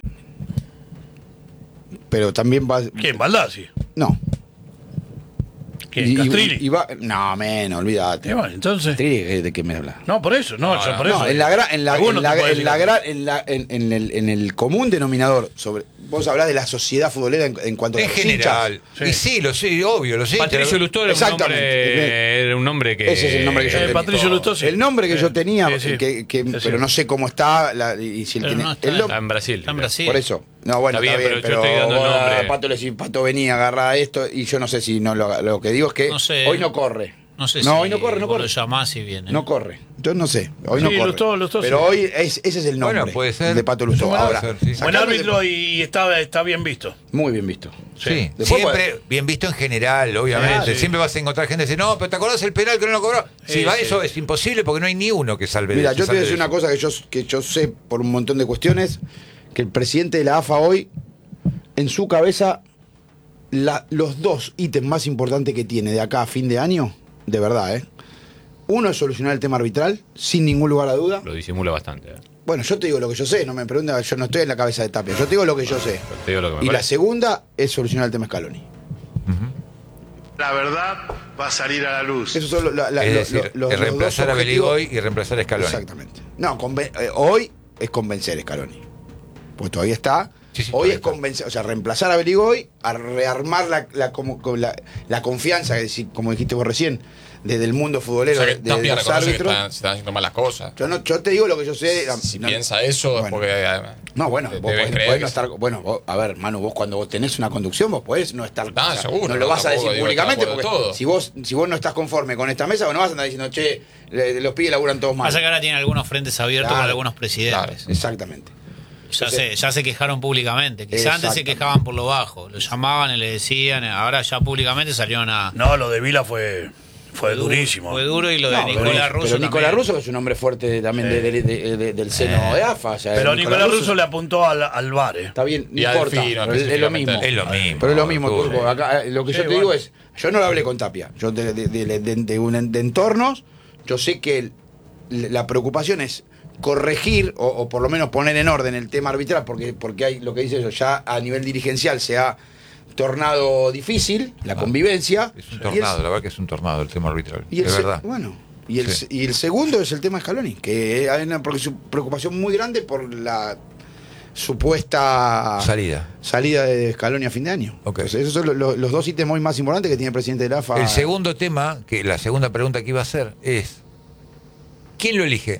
Pero también va. ¿Quién? Baldassi. No. ¿Quién? Y- y- ¿Castrilli? y va- no, menos, olvídate. Y bueno, entonces. Castrilli, ¿de qué me hablas? No, por eso, no, yo por eso. No, en la gra- en la, Alguno en la- te puede en la decir. gra- en la- en- en el, en el común denominador sobre vos hablás de la sociedad futbolera en, en cuanto a En los general. hinchas. Y sí, lo sé, obvio, lo sé. Patricio Lustó era un Exactamente. nombre, era un nombre que... Ese es el nombre que yo Eh, tenía. Patricio Lustó, sí. El nombre que Sí. yo tenía, Sí, sí. que, que- Sí, sí. pero no sé cómo está la- y si él Pero tiene- no está el nom- Está en Brasil. Está en creo. Brasil. por eso. No, bueno, Está está bien, bien, pero yo pero, estoy dando el vos, nombre. Pato le decís, Pato venía, agarra esto, y yo no sé si no lo, lo que digo es que No sé. hoy no corre. No sé No, si hoy no corre, no vos corre. lo llamás y viene. No corre. Yo no sé. Hoy Sí, no corre. Lustó, Lustó, pero sí. hoy es, ese es el nombre. Bueno, puede ser. el de Pato Lustó. Puede Ahora, ser, sí. Buen sacando de- árbitro y está, está bien visto. Muy bien visto. Sí, Después siempre puede- bien visto en general, obviamente. Sí. Siempre vas a encontrar gente que dice, no, pero ¿te acordás el penal que no lo cobró? Si Sí, va sí. eso, es imposible porque no hay ni uno que salve de Mira, que yo te voy a salve decir de una eso. cosa que yo, que yo sé por un montón de cuestiones, que el presidente de la A F A hoy, en su cabeza, la- los dos ítems más importantes que tiene de acá a fin de año, de verdad, ¿eh? Uno es solucionar el tema arbitral, sin ningún lugar a duda. Lo disimula bastante. eh. Bueno, yo te digo lo que yo sé, no me preguntes, yo no estoy en la cabeza de Tapia, yo te digo lo que yo sé. Pero te digo lo que me Y la parece. segunda es solucionar el tema Scaloni. La verdad va a salir a la luz. Esos son lo- la- la- Es lo- decir, lo- los- es los reemplazar dos a objetivos. Beligoy y reemplazar a Scaloni. Exactamente. No, conven- eh, hoy es convencer a Scaloni. Pues todavía está. Sí, sí, hoy todavía es está. convencer, o sea, reemplazar a Beligoy, a rearmar la, la, como, con la, la confianza, que si- como dijiste vos recién, desde el mundo O futbolero, sea que de, de Tapia los reconoce que árbitros. están- se están haciendo malas cosas. Yo, no, yo te digo lo que yo sé. Si no- piensa eso, bueno. es porque. eh, No, bueno, de- vos debes podés, creer podés que no sí. estar. Bueno, vos- a ver, Manu, vos cuando vos tenés una conducción, vos podés no estar. Ah, seguro, No no, lo vas a tampoco decir digo que públicamente, estar de porque acuerdo de todo. si vos, si vos no estás conforme con esta mesa, vos no vas a andar diciendo, che, le- los pibes laburan todos mal. Pasa que ahora tiene algunos frentes abiertos Claro, con algunos presidentes. Exactamente. Ya, se, ya se quejaron públicamente. Quizás antes se Exactamente. quejaban por lo bajo. Lo llamaban y le decían. Ahora ya públicamente salieron a. No, lo de Vila fue, fue durísimo. Fue duro y lo de No, Nicolás pero, Russo. pero Nicolás también. Russo es un hombre fuerte también de- de- de- de- del seno de A F A. o sea, Pero Nicolás Russo le apuntó al, al bar, eh. Está bien, no Y a importa. Delfino, pero es, es lo específicamente. mismo. Es lo mismo. Pero es lo mismo, Turco. Turco. Acá, eh, lo que Sí, yo te bueno. digo es, yo no lo hablé con Tapia. Yo de, de- de- de- de un- de entornos, yo sé que el- la preocupación es corregir o, o por lo menos poner en orden el tema arbitral, porque, porque hay lo que dice eso, ya a nivel dirigencial se ha tornado difícil la convivencia. Es un Y el- tornado, la verdad que es un tornado el tema arbitral. y el es se- verdad. Bueno, y el, Sí. y el segundo es el tema Scaloni, que hay una pre- preocupación muy grande por la supuesta Salida. salida de Scaloni a fin de año. Ok. Entonces, esos son lo- lo- los dos ítems más importantes que tiene el presidente de la A F A. El segundo tema, que la segunda pregunta que iba a hacer es, ¿quién lo elige?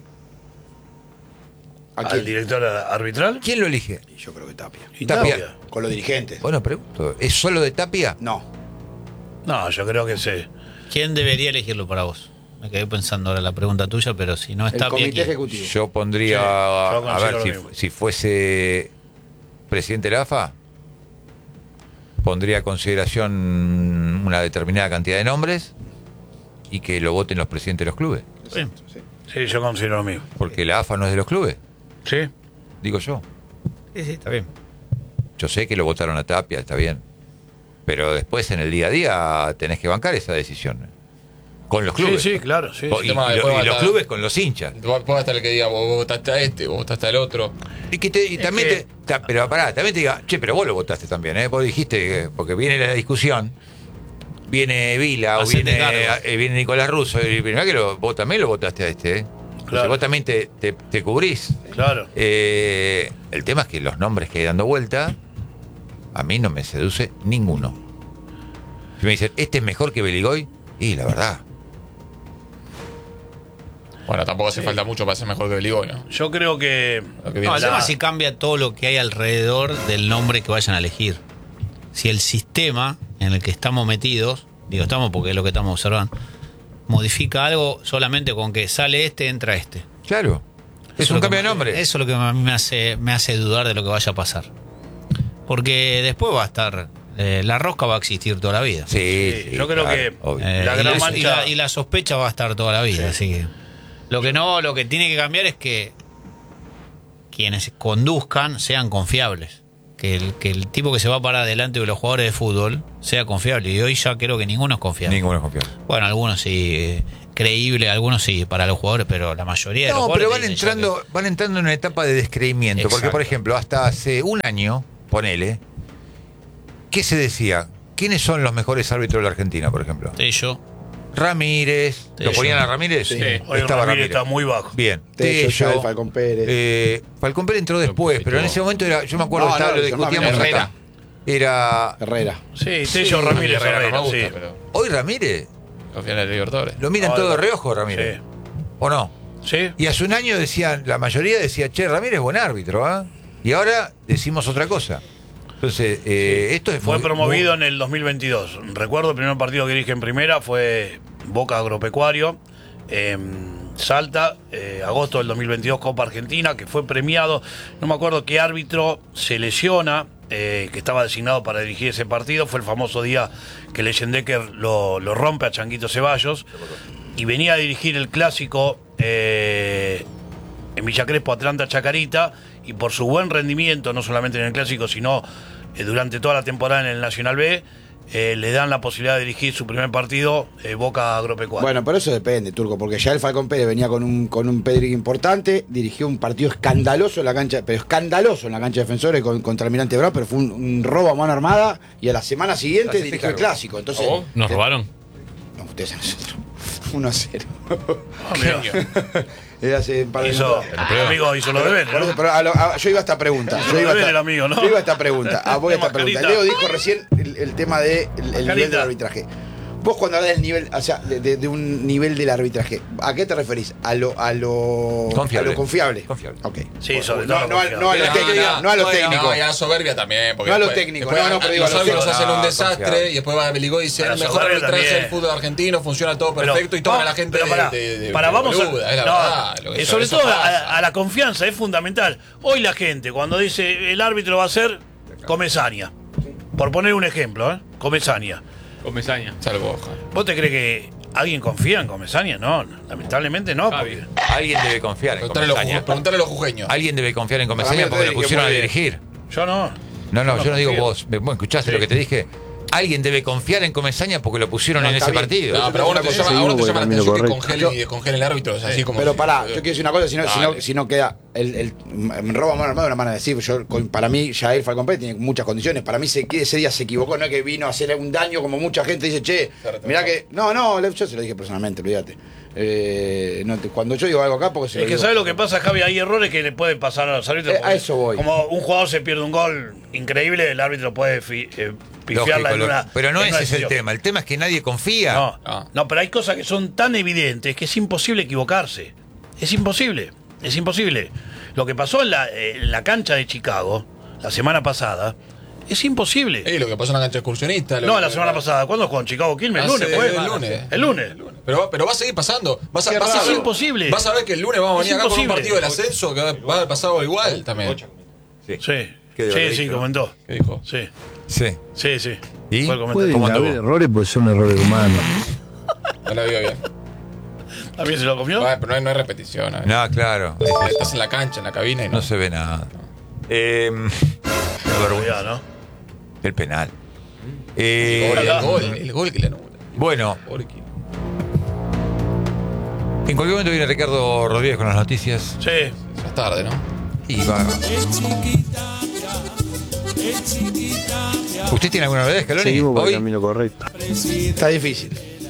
¿A Al quién? director arbitral. ¿Quién lo elige? Y yo creo que Tapia. Y Tapia. Tapia. Con los dirigentes. Bueno, pregunto, ¿es solo de Tapia? No. No, yo creo que sí. ¿Quién debería elegirlo para vos? Me quedé pensando ahora la pregunta tuya, pero si no El está comité bien. ejecutivo. Yo pondría, Sí, yo a considero ver, lo si, mismo. si fuese presidente de la A F A, pondría a consideración una determinada cantidad de nombres y que lo voten los presidentes de los clubes. Sí, sí, yo considero lo mismo. Porque la A F A no es de los clubes, Sí. digo yo. Sí, sí, está bien. Yo sé que lo votaron a Tapia, está bien. Pero después en el día a día tenés que bancar esa decisión. Con los clubes. Sí, sí, claro. Sí, O- sí. y, tema y de lo- después y los va a estar- clubes con los hinchas. Puede estar el que diga, vos, vos votaste a este, vos votaste al otro. Y, que te, y Es también que- te, ta- pero pará, también te diga, che, pero vos lo votaste también, ¿eh? Vos dijiste, que- porque viene la discusión, viene Vila o Hacete viene, cargo. eh, viene Nicolás Russo, y mirá que lo, vos también lo votaste a este, ¿eh? Entonces Claro. vos también te, te, te cubrís. Claro. Eh, el tema es que los nombres que hay dando vuelta, a mí no me seduce ninguno. Si me dicen, este es mejor que Beligoy, y la verdad, Bueno, tampoco hace falta mucho para ser mejor que Beligoy, ¿no? Yo creo que. Lo que viene No, el siendo. tema es si cambia todo lo que hay alrededor del nombre que vayan a elegir. Si el sistema en el que estamos metidos, digo estamos porque es lo que estamos observando, modifica algo solamente con que sale este, entra este. claro, es Eso un lo que cambio de me- nombre. Eso es lo que a mí me hace, me hace dudar de lo que vaya a pasar. Porque después va a estar. eh, la rosca va a existir toda la vida. Sí, Sí, sí, yo creo claro, que- obvio. Eh, La y, gran la, y mancha- la- y la sospecha va a estar toda la vida. Así que. Lo que no, lo que tiene que cambiar es que quienes conduzcan sean confiables. Que el, que el tipo que se va para adelante de los jugadores de fútbol sea confiable. Y hoy ya creo que ninguno es confiable. Ninguno es confiable. Bueno, algunos sí, eh, creíble, algunos sí, para los jugadores, pero la mayoría de los No, jugadores. pero van te dicen ya entrando, van entrando en una etapa de descreimiento. Porque, Exacto. por ejemplo, hasta hace un año, ponele, ¿qué se decía? ¿Quiénes son los mejores árbitros de la Argentina, por ejemplo? que Tello, Ramírez. ¿Lo Tello. ponían a Ramírez? Sí. Hoy Ramírez está muy bajo. Bien. Tello, Tello, Yael, Falcón Pérez. eh, Falcón Pérez entró después, pero en ese momento era, yo me acuerdo No, que estaba, no, lo no, discutíamos no, acá. Herrera. Era. Herrera. Sí, Tello Ramírez Herrera no Herrera, me gusta, sí. pero Hoy Ramírez, confía en el Libertadores. lo miran No, todo de no. reojo, Ramírez. Sí. ¿O no? Sí. Y hace un año decían, la mayoría decía, che, Ramírez es buen árbitro, ¿ah? Y ahora decimos otra cosa. Entonces, eh, esto es Fue muy- promovido muy- en el dos mil veintidós. Recuerdo el primer partido que dirige en primera fue Boca Agropecuario. En Salta, eh, agosto del dos mil veintidós, Copa Argentina, que fue premiado. No me acuerdo qué árbitro se lesiona, eh, que estaba designado para dirigir ese partido. Fue el famoso día que Leyendecker lo, lo rompe a Changuito Ceballos. Y venía a dirigir el clásico eh, en Villa Crespo, Atlanta Chacarita. Y por su buen rendimiento, no solamente en el clásico, sino eh, durante toda la temporada en el Nacional B, eh, le dan la posibilidad de dirigir su primer partido, eh, Boca Agropecuario. Bueno, pero eso depende, Turco, porque ya el Falcón Pérez venía con un con un pedigree importante, dirigió un partido escandaloso en la cancha, pero escandaloso en la cancha de Defensores con, contra Almirante Brown, pero fue un, un robo a mano armada y a la semana siguiente Hacete dirigió el cargo. clásico. Entonces, ¿Oh? ¿Nos robaron? no, ustedes a nosotros. uno a cero. Ah, mirá. Era hace un par de Hizo, minutos. el amigo hizo los deberes, Por eso, ¿no? pero a lo- a- yo iba a esta pregunta. Yo iba a Deber esta, el amigo, ¿no? yo iba a esta pregunta. Ah, voy a esta pregunta. Mascarita. Leo dijo recién el, el tema del de el- el nivel del arbitraje. Vos cuando hablas del nivel, o sea, de, de- de un nivel del arbitraje, ¿a qué te referís? ¿A lo, a lo Confiable. a lo confiable? Confiable. Ok. Sí, sobre no, todo no, a- confiable. no a lo No, técnico. no, No a lo no, técnico. No, y a la soberbia también. Porque No a lo después- técnico, después no, no, pero digo a los lo árbitros técnico. hacen un No, desastre confiable. y después va a Beligoy y dice A la el mejor soberbia arbitraje también. del fútbol argentino, funciona todo Pero, perfecto y toma a la vamos, gente pero de, pará, de, de- pará, de vamos a- boluda, es la no, verdad. Lo que eh, eso- sobre eso todo pasa. a, a la confianza es fundamental. Hoy la gente, cuando dice el árbitro va a ser Comesaña, por poner un ejemplo, ¿eh? Comesaña. Comesaña. Salvo Boca. ¿Vos te crees que alguien confía en Comesaña? No, lamentablemente no. Javi. Porque, Alguien debe confiar en Preguntale a los Comesaña. ju- preguntale a los jujeños. Alguien debe confiar en Para Comesaña mí porque lo Rodríguez, pusieron a muy bien. dirigir. yo no. No, no, yo no digo confío. vos. Bueno, escuchaste Sí. lo que te dije. Alguien debe confiar en Comesaña porque lo pusieron No, en está ese bien. partido. No, pero a uno te Una llama, cosa, a uno te sí, llama la camino atención que correcto. congelen y descongelen el árbitro. Es así como. Pero si- pará, yo quiero decir una cosa, si no, si no, Dale. si no queda. El, el, me roba mano armada una mano de decir. Yo, con- para mí, Yael Falcón Pérez tiene muchas condiciones. Para mí, se, ese día se equivocó. No es que vino a hacer un daño como mucha gente dice, che, mirá que. No, no, le- yo se lo dije personalmente, olvídate. Eh, no te- cuando yo digo algo acá, porque se Es lo que digo. ¿sabes lo que pasa, Javi? Hay errores que le pueden pasar a los árbitros. Eh, a porque eso voy. Como un jugador se pierde un gol increíble, el árbitro puede fi- eh, pifiarla Lógico, en lo- una. pero no en una ese es el decisión. tema. El tema es que nadie confía. No, Ah. no, pero hay cosas que son tan evidentes que es imposible equivocarse. Es imposible, es imposible. Lo que pasó en la, en la cancha de Chicago la semana pasada es imposible. Eh, lo que pasó en la cancha excursionista. lo no, que- la semana pasada. ¿Cuándo jugó en Chicago Quilmes? El Hace- lunes, fue. el lunes. El lunes. Pero, va- pero va a seguir pasando. Vas a, Qué vas a raro. ver, Es imposible. Vas a ver que el lunes vamos a Es venir acá con un imposible. partido del ascenso que va va a haber pasado igual también. Sí. ¿Qué Sí, dijo? sí, comentó. ¿Qué dijo? Sí, Sí. sí, sí. ¿Y? Fue el comentario. Pueden ¿Cómo haber anduvo? errores porque son errores humanos. No la vio bien. ¿También se lo comió? Ah, pero no hay, no hay repetición. ¿eh? No, claro. Es- es- Estás en la cancha, en la cabina y no. no se ve nada. Eh, qué vergüenza. Cuidado, ¿no? El penal. Eh, Pobre, el gol, el gol que le anula. bueno, Pobre Kino. en cualquier momento viene Ricardo Rodríguez con las noticias. Sí. Ya es tarde, ¿no? Y va. ¿Usted tiene alguna novedad, Scaloni? Seguimos por el Hoy. camino correcto. Está difícil.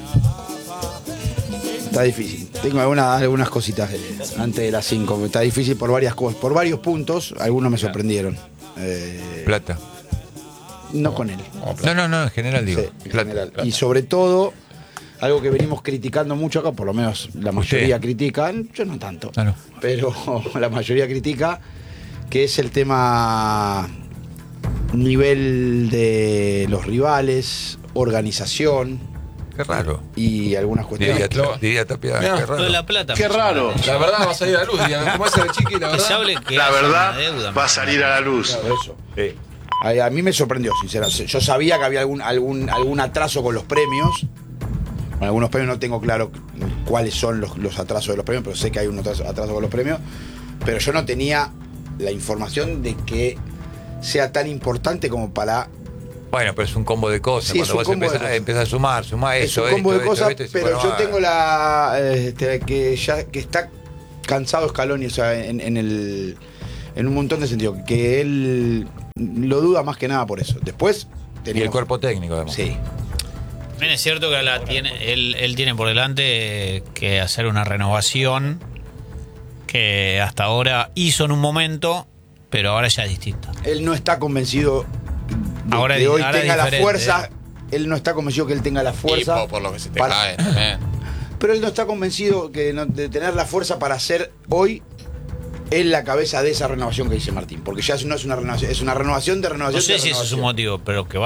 Está difícil. Tengo algunas, algunas cositas eh, antes de las cinco. Está difícil por varias cosas, por varios puntos. Algunos me sorprendieron. Eh, Plata. no con él. No, no, no, en general digo. Sí, en Plata. general. Y sobre todo, algo que venimos criticando mucho acá, por lo menos la mayoría critican, yo no tanto, Ah, no. pero la mayoría critica, que es el tema nivel de los rivales, organización Qué raro. y algunas cuestiones. Diría, Lo- diría Tapia, Mirá, qué Lo de raro. la plata. Qué raro. La verdad va a salir a la luz. Diga, ¿cómo es el chiqui? La Que se verdad. hable que La haya verdad una deuda. va a salir a la luz. Por eso. A, a mí me sorprendió, sinceramente. Yo sabía que había algún, algún, algún atraso con los premios. Con algunos premios no tengo claro cuáles son los, los atrasos de los premios, pero sé que hay un atraso, atraso con los premios. Pero yo no tenía la información de que sea tan importante como para... Bueno, pero es un combo de cosas. Sí, es Cuando un vos combo de empezás, cosas. empezás a sumar, sumar Es eso, un combo esto, de cosas, esto, esto, pero bueno, yo va. tengo la... eh, Este, que ya que está cansado Scaloni, o sea, en, en el... En un montón de sentidos. Que él lo duda más que nada por eso. Después Y el teníamos... cuerpo técnico, además. Sí. También es cierto que la tiene, él, él tiene por delante que hacer una renovación que hasta ahora hizo en un momento, pero ahora ya es distinta. Él no está convencido de Ahora que es- hoy ahora es tenga la diferente. fuerza. Él no está convencido que él tenga la Y fuerza. por, por lo que se te para- cae también. Pero él no está convencido que no- de tener la fuerza para hacer hoy en la cabeza de esa renovación que dice Martín. Porque ya no es una renovación, es una renovación de renovación No sé de si eso es renovación. un motivo, pero que